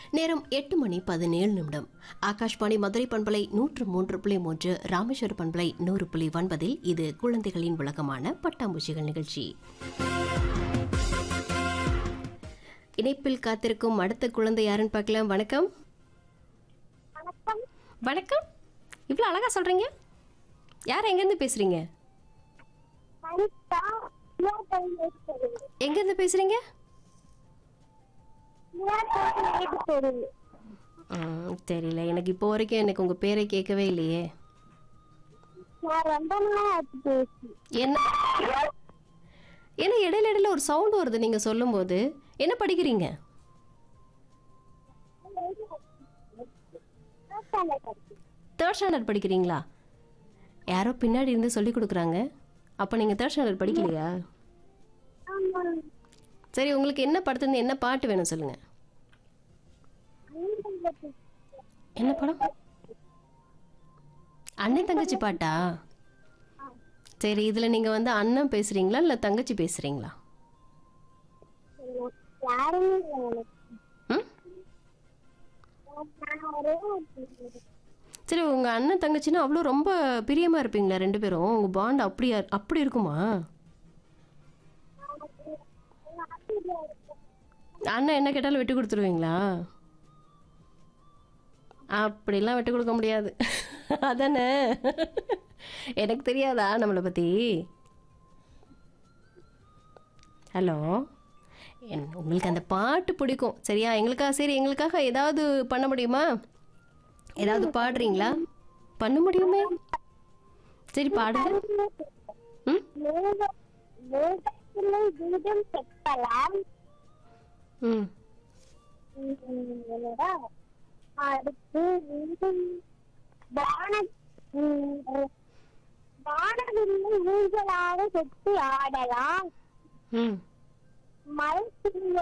நேரம் 8:17 ஆகாஷ்வாணி மதுரை பண்பலை 103.3 ராமேஸ்வர பண்பலை 100.9 இது குழந்தைகளின் உலகமான பட்டாம்பூச்சிகள் நிகழ்ச்சி. இணைப்பில் காத்திருக்கும் அடுத்த குழந்தை யாருன்னு பார்க்கலாம். வணக்கம். வணக்கம். இவ்வளவு அழகா சொல்றீங்க. யார் எங்கிருந்து பேசுறீங்க? எங்கிருந்து பேசுறீங்க? தெரியல, எனக்கு இப்போ வரைக்கும் எனக்கு உங்க பேரை கேட்கவே இல்லையே. என்ன இடையில இடையில ஒரு சவுண்ட் வருது நீங்க சொல்லும் போது. என்ன படிக்கிறீங்க? தேர்ட் ஸ்டாண்டர்ட் படிக்கிறீங்களா? யாரோ பின்னாடி இருந்து சொல்லி கொடுக்குறாங்க. அப்ப நீங்க தேர்ட் ஸ்டாண்டர்ட் படிக்கலையா? சரி, உங்களுக்கு என்ன படத்துல என்ன பாட்டு வேணும் சொல்லுங்க. என்ன படம்? அண்ணன் தங்கச்சி பாட்டா? சரி, இதுல நீங்க வந்து அண்ணன் பேசுறீங்களா இல்ல தங்கச்சி பேசுறீங்களா? சரி, உங்க அண்ணன் தங்கச்சின்னா அவ்வளோ ரொம்ப பிரியமா இருப்பீங்களா ரெண்டு பேரும்? உங்க பாண்ட் அப்படி இருக்குமா? அண்ணன் என்ன கேட்டாலும் விட்டு கொடுத்துருவீங்களா? அப்படிலாம் விட்டு கொடுக்க முடியாது. அதானே? எனக்கு தெரியாதா நம்மளை பத்தி? ஹலோ, உங்களுக்கு அந்த பாட்டு பிடிக்கும் சரியா? எங்களுக்காக ஏதாவது பண்ண முடியுமா? ஏதாவது பாடுறீங்களா? பண்ண முடியுமே. சரி, பாடுங்க. அடுத்து வானவில்லை ஊஞ்சலாக சுற்றி ஆடலாம். மழை